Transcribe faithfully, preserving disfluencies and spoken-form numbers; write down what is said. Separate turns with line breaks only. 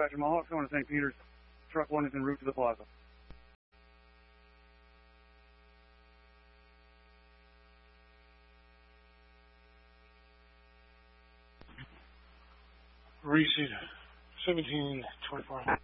Dispatcher Mohawk, going to Saint Peter's. Truck one is en route to the plaza.
Receive seventeen twenty-four.